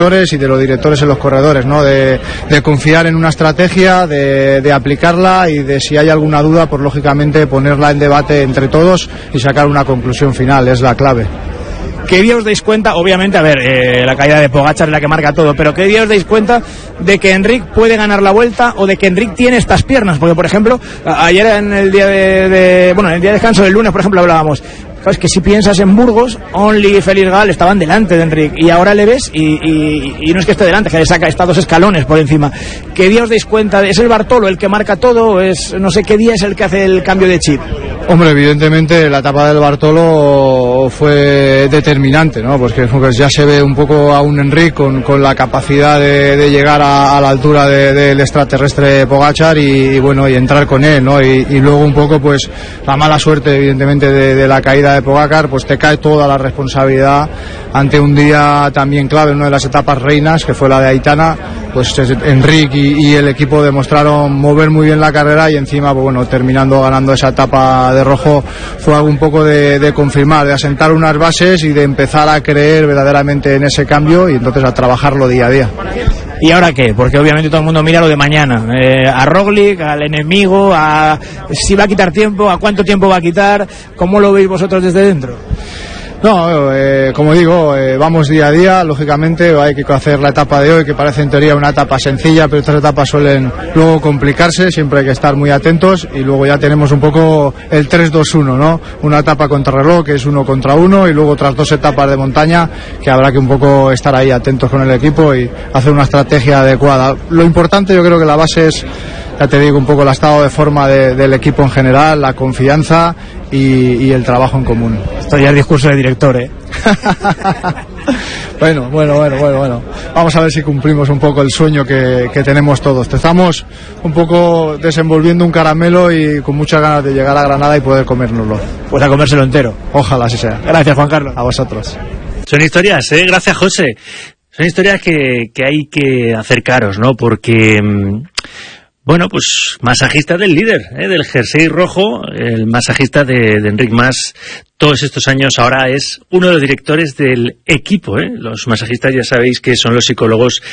y de los directores en los corredores, ¿no? De confiar en una estrategia, de aplicarla y de si hay alguna duda, pues lógicamente ponerla en debate entre todos y sacar una conclusión final, es la clave. ¿Qué día os dais cuenta? Obviamente, a ver, la caída de Pogačar es la que marca todo, pero ¿qué día os dais cuenta de que Enric puede ganar la Vuelta o de que Enric tiene estas piernas? Porque, por ejemplo, ayer en el día en el día de descanso del lunes, por ejemplo, hablábamos. Es que si piensas en Burgos, Only y Félix Gal estaban delante de Enric y ahora le ves y no es que esté delante, que le saca, está 2 escalones por encima. ¿Qué día os dais cuenta? ¿Es el Bartolo el que marca todo? No sé qué día es el que hace el cambio de chip. Hombre, evidentemente la etapa del Bartolo fue determinante, ¿no? Pues que ya se ve un poco a un Enric con la capacidad de llegar a la altura del extraterrestre Pogačar y bueno, y entrar con él, ¿no? Y luego un poco pues la mala suerte evidentemente de la caída de Pogačar, pues te cae toda la responsabilidad ante un día también clave, una de las etapas reinas que fue la de Aitana. Pues Enric y el equipo demostraron mover muy bien la carrera y encima, pues bueno, terminando ganando esa etapa de rojo, fue algo un poco de confirmar, de asentar unas bases y de empezar a creer verdaderamente en ese cambio y entonces a trabajarlo día a día. ¿Y ahora qué? Porque obviamente todo el mundo mira lo de mañana, a Roglic, al enemigo, a si va a quitar tiempo, a cuánto tiempo va a quitar, ¿cómo lo veis vosotros desde dentro? No, como digo, vamos día a día, lógicamente hay que hacer la etapa de hoy, que parece en teoría una etapa sencilla, pero estas etapas suelen luego complicarse, siempre hay que estar muy atentos y luego ya tenemos un poco el 3-2-1, ¿no? Una etapa contrarreloj que es 1 contra 1 y luego otras 2 etapas de montaña que habrá que un poco estar ahí atentos con el equipo y hacer una estrategia adecuada. Lo importante, yo creo que la base es, ya te digo, un poco el estado de forma del equipo en general, la confianza y el trabajo en común. Esto ya es discurso de director, ¿eh? Bueno. Vamos a ver si cumplimos un poco el sueño que tenemos todos. Te estamos un poco desenvolviendo un caramelo y con muchas ganas de llegar a Granada y poder comérnoslo. Pues a comérselo entero. Ojalá así sea. Gracias, Juan Carlos. A vosotros. Son historias, gracias, José. Son historias que hay que acercaros, ¿no? Porque... Bueno, pues masajista del líder, del jersey rojo, el masajista de Enric Mas, todos estos años ahora es uno de los directores del equipo, Los masajistas ya sabéis que son los psicólogos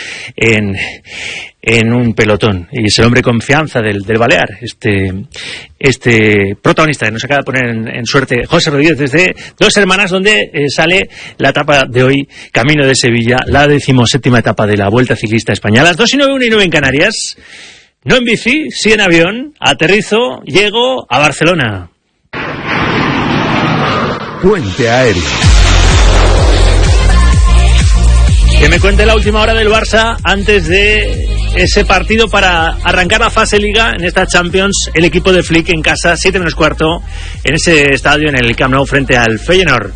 en un pelotón y es el hombre confianza del Balear, este protagonista que nos acaba de poner en suerte José Rodríguez desde Dos Hermanas, donde sale la etapa de hoy, camino de Sevilla, la 17ª etapa de la Vuelta Ciclista Española, las 2:09, 1:09 en Canarias. No en bici, sí en avión, aterrizo, llego a Barcelona. Puente Aéreo. Que me cuente la última hora del Barça antes de ese partido para arrancar la fase Liga en esta Champions, el equipo de Flick en casa, 7:15, en ese estadio, en el Camp Nou, frente al Feyenoord.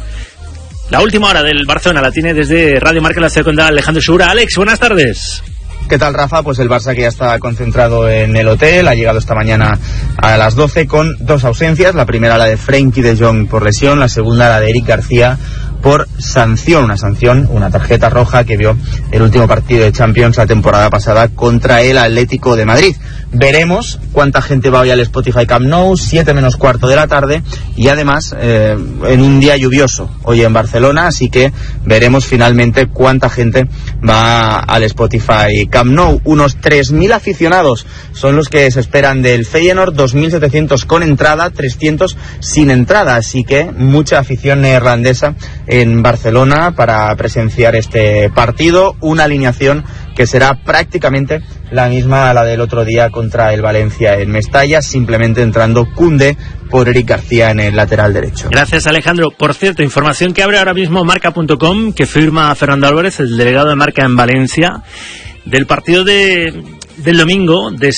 La última hora del Barcelona la tiene desde Radio Marca la Segunda Alejandro Segura. Alex, buenas tardes. ¿Qué tal, Rafa? Pues el Barça que ya está concentrado en el hotel, ha llegado esta mañana a las 12 con 2 ausencias, la primera la de Frenkie de Jong por lesión, la segunda la de Eric García por sanción, una tarjeta roja que vio el último partido de Champions la temporada pasada contra el Atlético de Madrid. Veremos cuánta gente va hoy al Spotify Camp Nou, 7:15 de la tarde, y además en un día lluvioso hoy en Barcelona, así que veremos finalmente cuánta gente va al Spotify Camp Nou. Unos 3.000 aficionados son los que se esperan del Feyenoord, 2.700 con entrada, 300 sin entrada, así que mucha afición neerlandesa en Barcelona para presenciar este partido, una alineación que será prácticamente la misma a la del otro día contra el Valencia en Mestalla, simplemente entrando Koundé por Eric García en el lateral derecho. Gracias, Alejandro. Por cierto, información que abre ahora mismo Marca.com, que firma Fernando Álvarez, el delegado de Marca en Valencia, del partido del domingo, de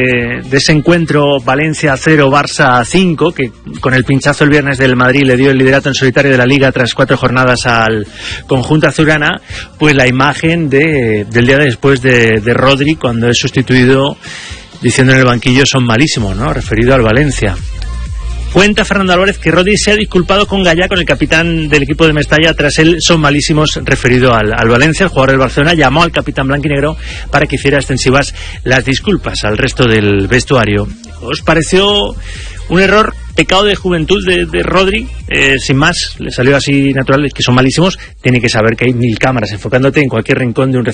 ese encuentro Valencia 0, Barça 5, que con el pinchazo el viernes del Madrid le dio el liderato en solitario de la Liga tras 4 jornadas al conjunto azulgrana. Pues la imagen del día después de Rodri, cuando es sustituido, diciendo en el banquillo son malísimos, ¿no? Referido al Valencia. Cuenta Fernando Álvarez que Rodri se ha disculpado con Gallá, con el capitán del equipo de Mestalla, tras él son malísimos, referido al Valencia. El jugador del Barcelona llamó al capitán blanquinegro para que hiciera extensivas las disculpas al resto del vestuario. ¿Os pareció un error, pecado de juventud de Rodri? Sin más, le salió así natural, que son malísimos. Tiene que saber que hay 1000 cámaras enfocándote en cualquier rincón de un